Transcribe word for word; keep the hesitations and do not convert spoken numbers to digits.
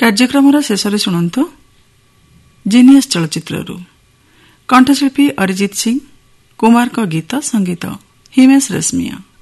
କାର୍ଯ୍ୟକ୍ରମର ଶେଷରେ ଶୁଣନ୍ତୁ ଜିନିୟସ୍ ଚଳଚ୍ଚିତ୍ରରୁ କଣ୍ଠଶିଳ୍ପୀ ଅରିଜିତ ସିଂ, କୁମାରଙ୍କ ଗୀତ ସଙ୍ଗୀତ ହିମେଶ ରେଶମିଆ।